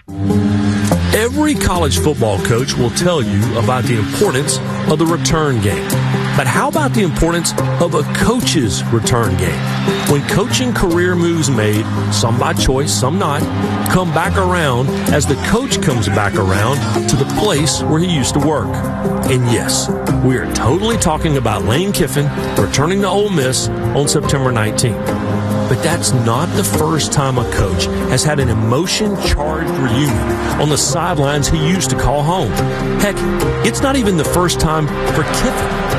Every college football coach will tell you about the importance of the return game. But how about the importance of a coach's return game? When coaching career moves made, some by choice, some not, come back around as the coach comes back around to the place where he used to work. And yes, we are totally talking about Lane Kiffin returning to Ole Miss on September 19th. But that's not the first time a coach has had an emotion-charged reunion on the sidelines he used to call home. Heck, it's not even the first time for Kiffin.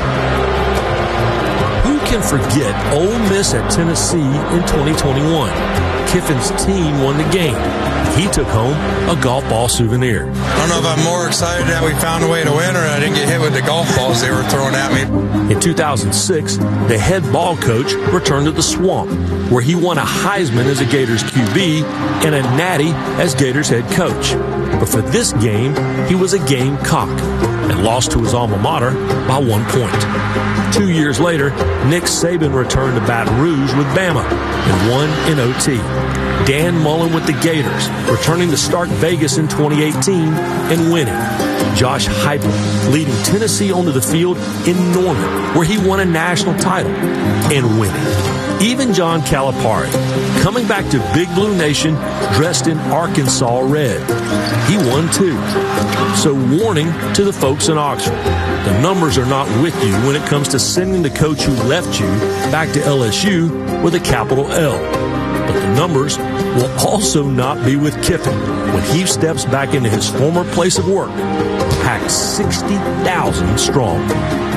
Who can forget Ole Miss at Tennessee in 2021? Kiffin's team won the game. He took home a golf ball souvenir. I don't know if I'm more excited that we found a way to win or I didn't get hit with the golf balls they were throwing at me. In 2006, the head ball coach returned to the Swamp, where he won a Heisman as a Gators QB and a Natty as Gators head coach. But for this game, he was a Gamecock and lost to his alma mater by 1 point. 2 years later, Nick Saban returned to Baton Rouge with Bama and won in OT. Dan Mullen with the Gators, returning to start Vegas in 2018 and winning. Josh Heupel leading Tennessee onto the field in Norman, where he won a national title and winning. Even John Calipari, coming back to Big Blue Nation dressed in Arkansas red. He won too. So warning to the folks in Oxford, the numbers are not with you when it comes to sending the coach who left you back to LSU with a capital L. But the numbers will also not be with Kiffin when he steps back into his former place of work, packed 60,000 strong.